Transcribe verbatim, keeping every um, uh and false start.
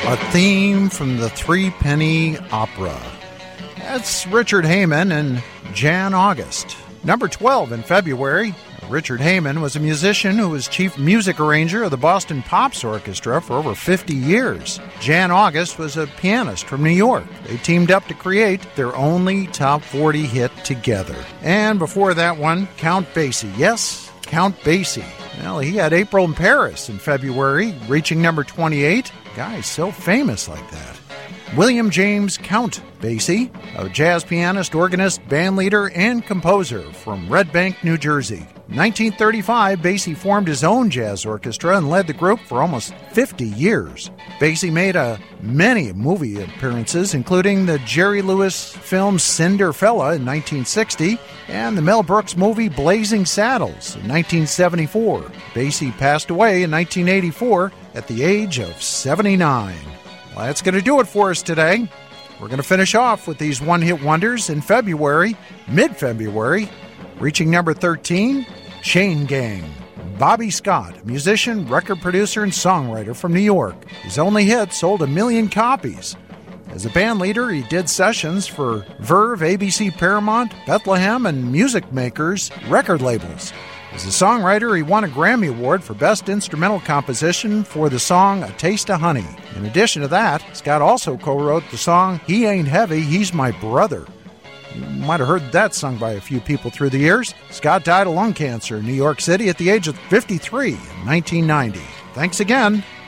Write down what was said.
A theme from the Three Penny Opera. That's Richard Heyman and Jan August. Number twelve in February. Richard Heyman was a musician who was chief music arranger of the Boston Pops Orchestra for over fifty years. Jan August was a pianist from New York. They teamed up to create their only top forty hit together. And before that one, Count Basie. Yes, Count Basie. Well, he had April in Paris in February, reaching number twenty-eight. Guy's so famous like that. William James Count Basie, a jazz pianist, organist, bandleader, and composer from Red Bank, New Jersey. In nineteen thirty-five, Basie formed his own jazz orchestra and led the group for almost fifty years. Basie made a many movie appearances, including the Jerry Lewis film Cinderfella in nineteen sixty and the Mel Brooks movie Blazing Saddles in nineteen seventy-four. Basie passed away in nineteen eighty-four at the age of seventy-nine. Well, that's going to do it for us today. We're going to finish off with these one-hit wonders in February, mid-February. Reaching number thirteen, Chain Gang. Bobby Scott, musician, record producer, and songwriter from New York. His only hit sold a million copies. As a band leader, he did sessions for Verve, A B C Paramount, Bethlehem, and Music Makers record labels. As a songwriter, he won a Grammy Award for Best Instrumental Composition for the song A Taste of Honey. In addition to that, Scott also co-wrote the song He Ain't Heavy, He's My Brother. You might have heard that sung by a few people through the years. Scott died of lung cancer in New York City at the age of fifty-three in nineteen ninety. Thanks again.